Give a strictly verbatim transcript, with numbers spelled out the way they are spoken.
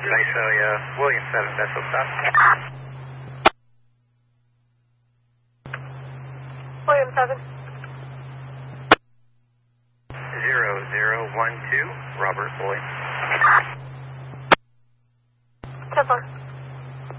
Visalia, William seven, vessel stop. William seven. zero zero one two, Robert Boyd. ten four.